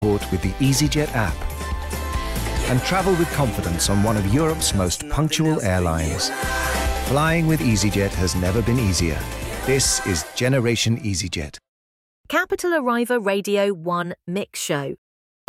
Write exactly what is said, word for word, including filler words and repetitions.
with the EasyJet app and travel with confidence on one of Europe's most punctual airlines. Flying with EasyJet has never been easier. This is Generation EasyJet. Capital Arriva Radio one Mix Show.